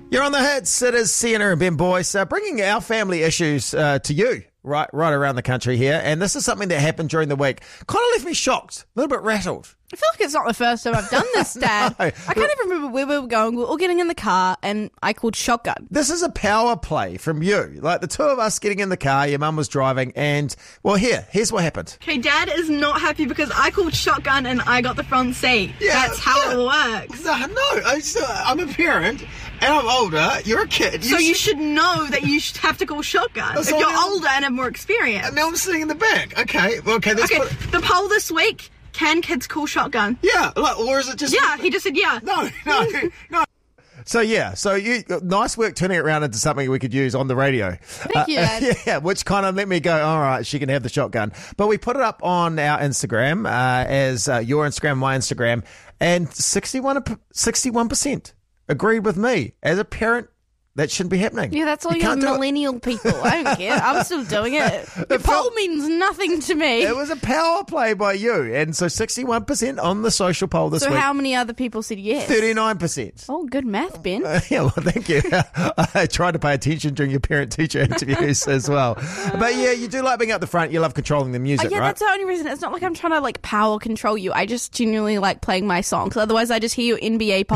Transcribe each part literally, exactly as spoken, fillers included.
You're on the hits. It is Sienna and Ben Boyce, uh, bringing our family issues uh, to you right right around the country here. And this is something that happened during the week. Kind of left me shocked, a little bit rattled. I feel like it's not the first time I've done this, Dad. No. I can't even remember where we were going. We were all getting in the car, and I called shotgun. This is a power play from you. Like the two of us getting in the car, your mum was driving, and, well, here, here's what happened. Okay, Dad is not happy because I called shotgun and I got the front seat. Yeah, That's how yeah. it works. No, no I still, I'm a parent, and I'm older. You're a kid. So you should know that you should have to call shotgun That's if all you're I'm- older and have more experience. And now I'm sitting in the back. Okay, well, okay, that's Okay, what... the poll this week, can kids call shotgun? Yeah, like, or is it just... Yeah, he just said yeah. No, no, no. So, yeah, so you nice work turning it around into something we could use on the radio. Thank you, Dad. Yeah, which kind of let me go, all right, she can have the shotgun. But we put it up on our Instagram uh, as uh, your Instagram, my Instagram, and sixty-one, sixty-one percent agreed with me. As a parent, that shouldn't be happening. Yeah, that's all you you can't do it. millennial people. I don't care. I'm still doing it. Your It poll felt- means nothing to me. It was a power play by you. And so sixty-one percent on the social poll this So week. how many other people said yes? thirty-nine percent. Oh, good math, Ben. Uh, yeah, well, thank you. I tried to pay attention during your parent-teacher interviews as well. But yeah, you do like being up the front. You love controlling the Oh, music, yeah, right? that's the only reason. It's not like I'm trying to like power control you. I just genuinely like playing my songs. Otherwise, I just hear your N B A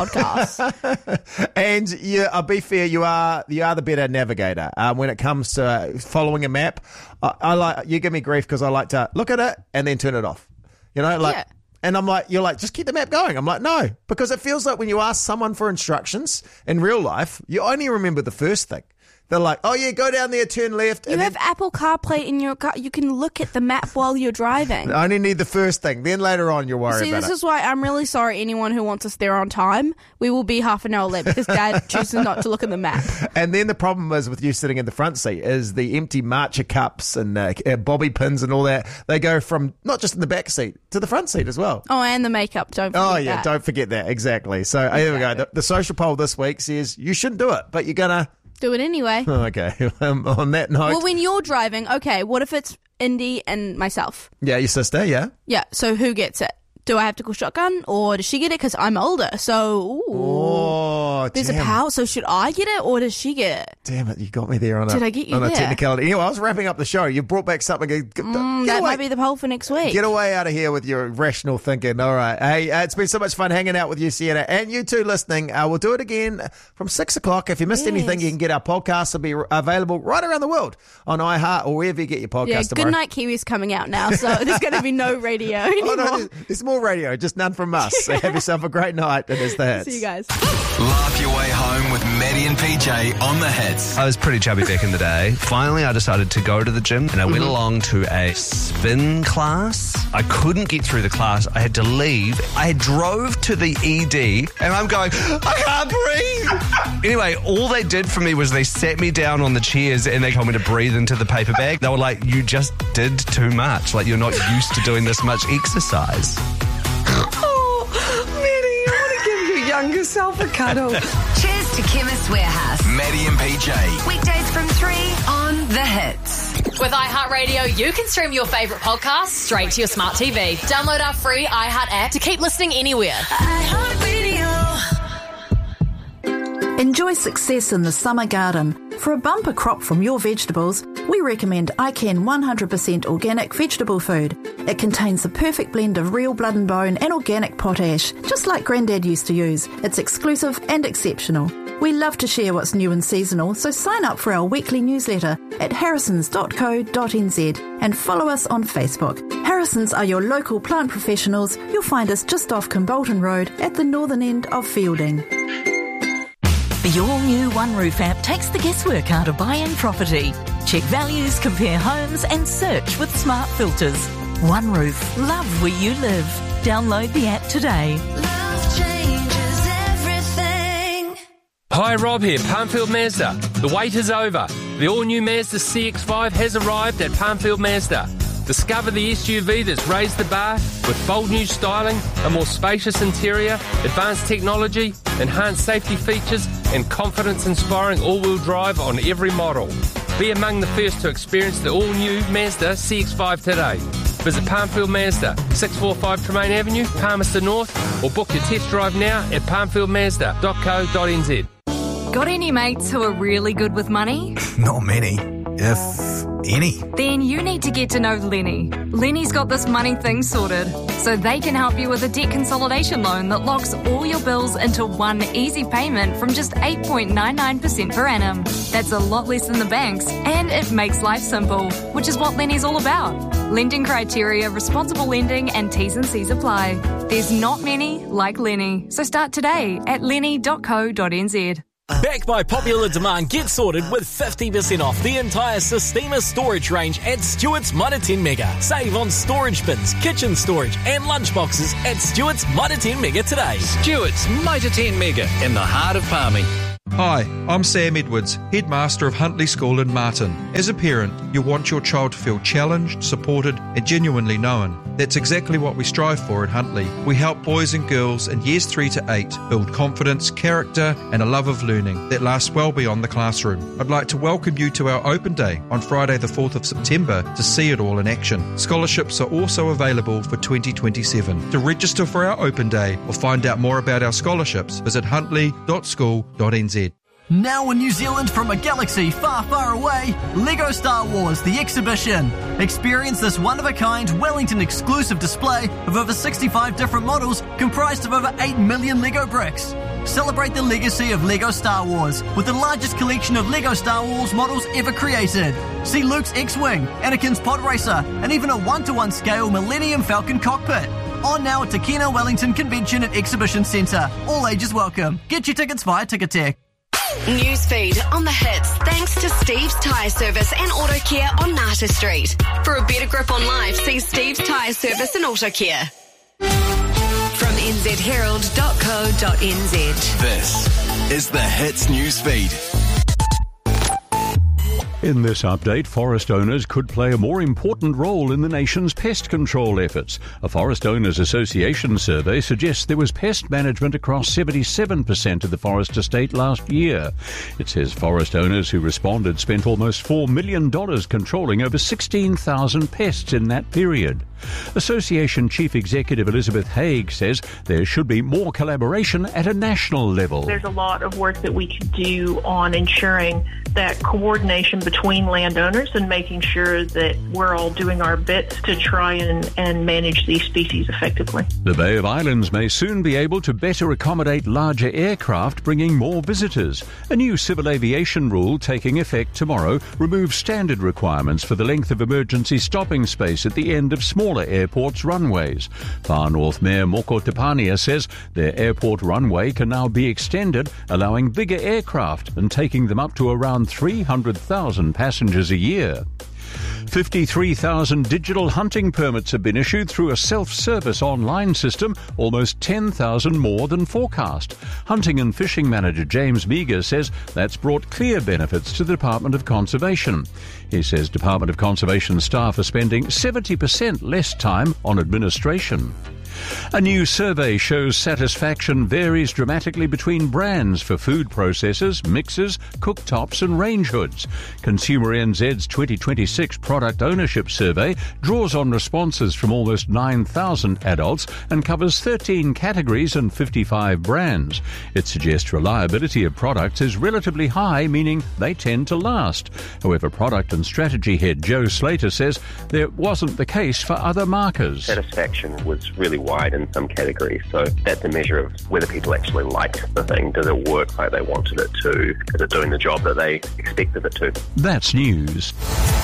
podcast. And yeah, I'll be fair, you are you are the better navigator um, when it comes to uh, following a map. I, I like you give me grief because I like to look at it and then turn it off. You know, like. Yeah. And I'm like, you're like, just keep the map going. I'm like, no, because it feels like when you ask someone for instructions in real life, you only remember the first thing. They're like, oh yeah, go down there, turn left. You and have then Apple CarPlay in your car. You can look at the map while you're driving. I only need the first thing. Then later on, you'll worry See, about this it. is why I'm really sorry anyone who wants us there on time. We will be half an hour late because Dad chooses not to look at the map. And then the problem is with you sitting in the front seat is the empty matcha cups and uh, uh, bobby pins and all that. They go from not just in the back seat to the front seat as well. Oh, and the makeup. Don't forget Oh, yeah, that. don't forget that. Exactly. So uh, here we go. The, the social poll this week says you shouldn't do it, but you're going to... Do it anyway. Okay. Um, on that note... Well, when you're driving, okay, what if it's Indy and myself? Yeah, your sister, yeah. Yeah, so who gets it? Do I have to call shotgun or does she get it? Because I'm older, so... Ooh. Oh, There's damn. a power, so should I get it or does she get it? Damn it, you got me there on a, Did I get you on a there? technicality. Anyway, I was wrapping up the show. You brought back something. Get, Mm, get that away. might be the poll for next week. Get away out of here with your rational thinking. All right. Hey, uh, it's been so much fun hanging out with you, Sienna, and you too listening. Uh, we'll do it again from six o'clock. If you missed Yes. anything, you can get our podcast. It'll be r- available right around the world on iHeart or wherever you get your podcast Yeah, tomorrow. Good Night Kiwi's coming out now, so there's going to be no radio Oh, anymore. no, there's, there's more radio, just none from us. So have yourself a great night. It is the hits. See you guys. Laugh your way home with Maddie and P J on the hits. I was pretty chubby back in the day. Finally, I decided to go to the gym and I went along to a spin class. I couldn't get through the class. I had to leave. I drove to the E D and I'm going, I can't breathe. Anyway, all they did for me was they sat me down on the chairs and they told me to breathe into the paper bag. They were like, you just did too much. Like, you're not used to doing this much exercise. Oh, Maddie, I want to give your younger self a cuddle. Cheers to Chemist Warehouse. Maddie and P J. Weekdays from three on The Hits. With iHeartRadio, you can stream your favourite podcasts straight to your smart T V. Download our free iHeart app to keep listening anywhere. Enjoy success in the summer garden. For a bumper crop from your vegetables, we recommend I CAN one hundred percent organic vegetable food. It contains the perfect blend of real blood and bone and organic potash, just like Grandad used to use. It's exclusive and exceptional. We love to share what's new and seasonal, so sign up for our weekly newsletter at harrisons dot co dot n z and follow us on Facebook. Harrisons are your local plant professionals. You'll find us just off Kimbolton Road at the northern end of Fielding. The all-new One Roof app takes the guesswork out of buying property. Check values, compare homes and search with smart filters. One Roof. Love where you live. Download the app today. Love changes everything. Hi, Rob here, Palmfield Mazda. The wait is over. The all-new Mazda C X five has arrived at Palmfield Mazda. Discover the S U V that's raised the bar with bold new styling, a more spacious interior, advanced technology, enhanced safety features, and confidence-inspiring all-wheel drive on every model. Be among the first to experience the all-new Mazda C X five today. Visit Palmfield Mazda, six forty-five Tremaine Avenue, Palmerston North, or book your test drive now at palmfield mazda dot co dot n z. Got any mates who are really good with money? Not many, if any. Then you need to get to know Lenny. Lenny's got this money thing sorted, so they can help you with a debt consolidation loan that locks all your bills into one easy payment from just eight point nine nine percent per annum. That's a lot less than the banks, and it makes life simple, which is what Lenny's all about. Lending criteria, responsible lending, and T's and C's apply. There's not many like Lenny, so start today at lenny dot co dot n z. Backed by popular demand, get sorted with fifty percent off the entire Sistema storage range at Stewart's Mitre ten Mega. Save on storage bins, kitchen storage and lunchboxes at Stewart's Mitre ten Mega today. Stewart's Mitre ten Mega in the heart of Palmy. Hi, I'm Sam Edwards, Headmaster of Huntley School in Martin. As a parent, you want your child to feel challenged, supported and genuinely known. That's exactly what we strive for at Huntley. We help boys and girls in years three to eight build confidence, character and a love of learning that lasts well beyond the classroom. I'd like to welcome you to our Open Day on Friday the fourth of September to see it all in action. Scholarships are also available for twenty twenty-seven. To register for our Open Day or find out more about our scholarships, visit huntley dot school dot n z. Now in New Zealand from a galaxy far, far away, LEGO Star Wars The Exhibition. Experience this one-of-a-kind Wellington exclusive display of over sixty-five different models comprised of over eight million LEGO bricks. Celebrate the legacy of LEGO Star Wars with the largest collection of LEGO Star Wars models ever created. See Luke's X-Wing, Anakin's Pod Racer, and even a one-to-one scale Millennium Falcon cockpit. On now at Takina Wellington Convention and Exhibition Centre. All ages welcome. Get your tickets via Ticketek. Newsfeed on the hits thanks to Steve's Tyre Service and Auto Care on Nata Street. For a better grip on life, see Steve's Tyre Service and Auto Care. From n z herald dot co dot n z. This is the Hits Newsfeed. In this update, forest owners could play a more important role in the nation's pest control efforts. A Forest Owners Association survey suggests there was pest management across seventy-seven percent of the forest estate last year. It says forest owners who responded spent almost four million dollars controlling over sixteen thousand pests in that period. Association Chief Executive Elizabeth Haig says there should be more collaboration at a national level. There's a lot of work that we can do on ensuring that coordination between landowners and making sure that we're all doing our bits to try and, and manage these species effectively. The Bay of Islands may soon be able to better accommodate larger aircraft, bringing more visitors. A new civil aviation rule taking effect tomorrow removes standard requirements for the length of emergency stopping space at the end of smaller airports' runways. Far North Mayor Moko Tepania says their airport runway can now be extended, allowing bigger aircraft and taking them up to around three hundred thousand passengers a year. fifty-three thousand digital hunting permits have been issued through a self-service online system, almost ten thousand more than forecast. Hunting and Fishing Manager James Meager says that's brought clear benefits to the Department of Conservation. He says Department of Conservation staff are spending seventy percent less time on administration. A new survey shows satisfaction varies dramatically between brands for food processors, mixers, cooktops and range hoods. Consumer N Z's twenty twenty-six Product Ownership Survey draws on responses from almost nine thousand adults and covers thirteen categories and fifty-five brands. It suggests reliability of products is relatively high, meaning they tend to last. However, Product and Strategy Head Joe Slater says there wasn't the case for other markers. Satisfaction was really wide in some categories, so that's a measure of whether people actually liked the thing. Does it work like they wanted it to? Is it doing the job that they expected it to? That's news.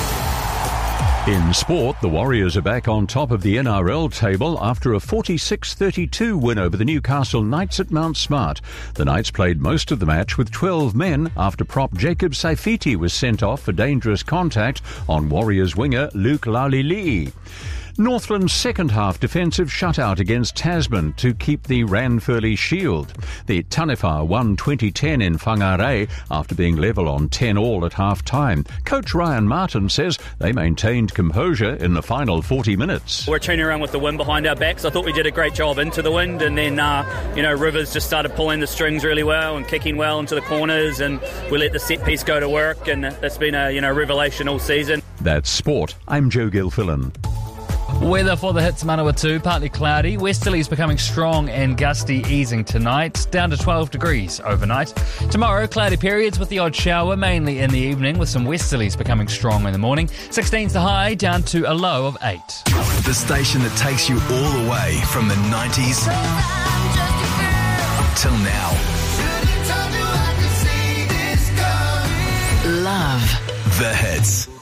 In sport, the Warriors are back on top of the N R L table after a forty-six thirty-two win over the Newcastle Knights at Mount Smart. The Knights played most of the match with twelve men after prop Jacob Saifiti was sent off for dangerous contact on Warriors winger Luke Lalili. Northland's second-half defensive shutout against Tasman to keep the Ranfurly Shield. The Taniwha won twenty ten in Whangarei after being level on ten all at half-time. Coach Ryan Martin says they maintained composure in the final forty minutes. We're turning around with the wind behind our backs. I thought we did a great job into the wind, and then, uh, you know, Rivers just started pulling the strings really well and kicking well into the corners, and we let the set piece go to work, and it's been a, you know, revelation all season. That's sport. I'm Joe Gilfillan. Weather for the hits, Manawatu, partly cloudy. Westerlies becoming strong and gusty, easing tonight, down to twelve degrees overnight. Tomorrow, cloudy periods with the odd shower, mainly in the evening, with some westerlies becoming strong in the morning. sixteen's the high, down to a low of eight. The station that takes you all the way from the nineties till now. Love The hits.